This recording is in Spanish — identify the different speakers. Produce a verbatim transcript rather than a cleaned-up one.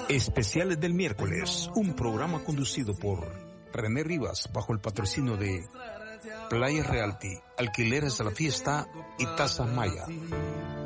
Speaker 1: Especiales del miércoles, un programa conducido por René Rivas bajo el patrocinio de Playa Realty, Alquileres de la Fiesta y Taza Maya.